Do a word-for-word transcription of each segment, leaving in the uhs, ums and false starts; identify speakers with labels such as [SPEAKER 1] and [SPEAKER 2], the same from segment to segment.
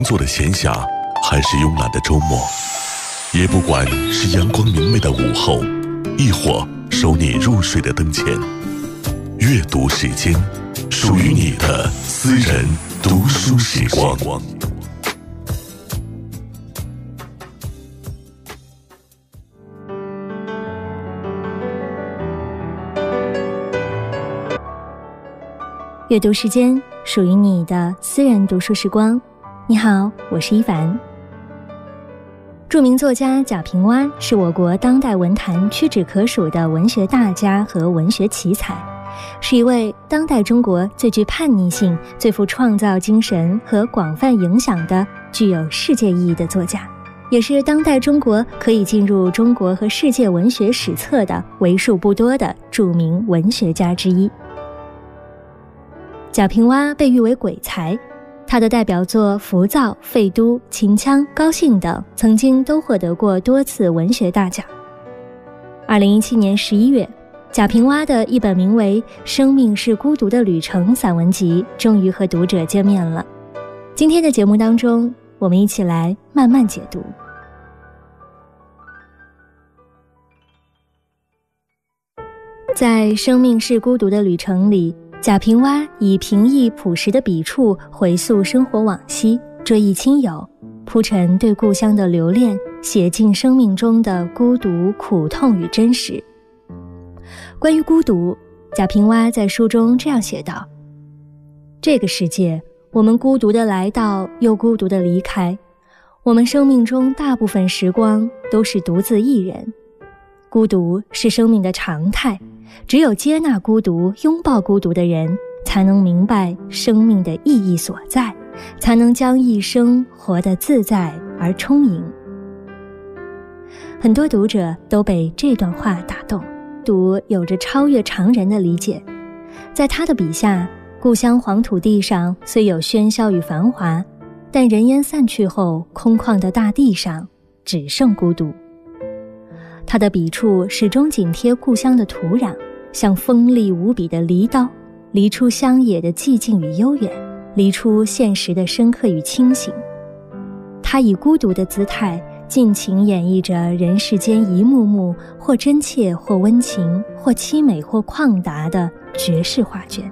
[SPEAKER 1] 作的闲暇还是慵懒的周末，也不管是阳光明媚的午后，亦或守你入睡的灯前，阅读时间，属于你的私人读书时光。
[SPEAKER 2] 阅读时间，属于你的私人读书时光。你好，我是一凡。著名作家贾平凹是我国当代文坛屈指可数的文学大家和文学奇才，是一位当代中国最具叛逆性、最富创造精神和广泛影响的具有世界意义的作家，也是当代中国可以进入中国和世界文学史册的为数不多的著名文学家之一。贾平凹被誉为鬼才，他的代表作《浮躁》《废都》《秦腔》《高兴》等曾经都获得过多次文学大奖。二零一七年十一月，贾平凹的一本名为《生命是孤独的旅程》散文集终于和读者见面了。今天的节目当中，我们一起来慢慢解读。在《生命是孤独的旅程》里，贾平凹以平易朴实的笔触回溯生活往昔，追忆亲友，铺陈对故乡的留恋，写尽生命中的孤独、苦痛与真实。关于孤独，贾平凹在书中这样写道：这个世界，我们孤独地来到，又孤独地离开，我们生命中大部分时光都是独自一人。孤独是生命的常态，只有接纳孤独、拥抱孤独的人，才能明白生命的意义所在，才能将一生活得自在而充盈。很多读者都被这段话打动，读有着超越常人的理解。在他的笔下，故乡黄土地上虽有喧嚣与繁华，但人烟散去后，空旷的大地上只剩孤独。他的笔触始终紧贴故乡的土壤，像锋利无比的犁刀，犁出乡野的寂静与悠远，犁出现实的深刻与清醒。他以孤独的姿态，尽情演绎着人世间一幕幕或真切或温情，或凄美或旷达的绝世画卷。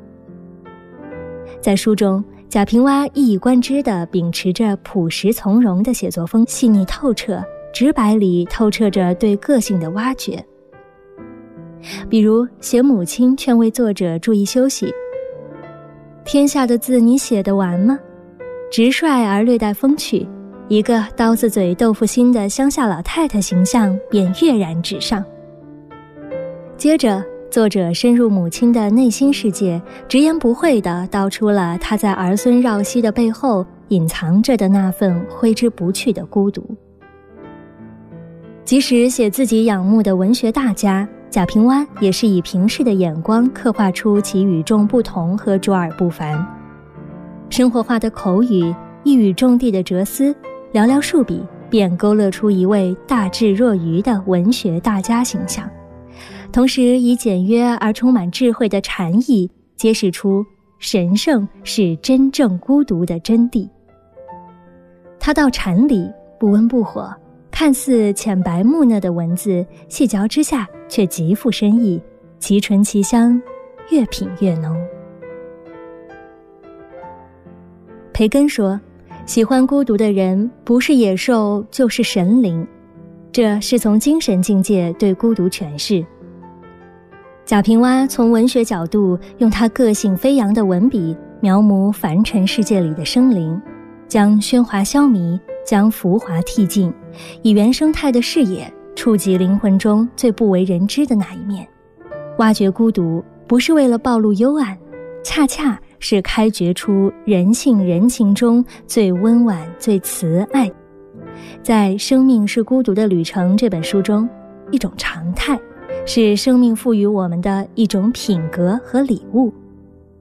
[SPEAKER 2] 在书中，贾平凹一以贯之地秉持着朴实从容的写作风，细腻透彻，直白里透彻着对个性的挖掘。比如写母亲劝慰作者注意休息，天下的字你写得完吗？直率而略带风趣，一个刀子嘴豆腐心的乡下老太太形象便跃然纸上。接着作者深入母亲的内心世界，直言不讳地道出了她在儿孙绕膝的背后隐藏着的那份挥之不去的孤独。即使写自己仰慕的文学大家，贾平凹也是以平视的眼光刻画出其与众不同和卓尔不凡。生活化的口语，一语中的的哲思，寥寥数笔便勾勒出一位大智若愚的文学大家形象，同时以简约而充满智慧的禅意揭示出神圣是真正孤独的真谛。他到禅理，不温不火，看似浅白木讷的文字，细嚼之下却极富深意，其醇其香，越品越浓。培根说，喜欢孤独的人不是野兽就是神灵，这是从精神境界对孤独诠释。贾平凹从文学角度，用他个性飞扬的文笔描摹凡尘世界里的生灵，将喧哗消弭，将浮华剔尽，以原生态的视野触及灵魂中最不为人知的那一面。挖掘孤独不是为了暴露幽暗，恰恰是开掘出人性人情中最温婉最慈爱。在《生命是孤独的旅程》这本书中，一种常态是生命赋予我们的一种品格和礼物。